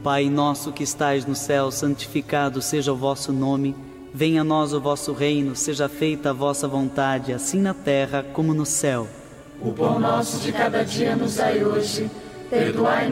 Pai nosso que estais no céu, santificado seja o vosso nome. Venha a nós o vosso reino, seja feita a vossa vontade, assim na terra como no céu. O pão nosso de cada dia nos dai hoje. Perdoai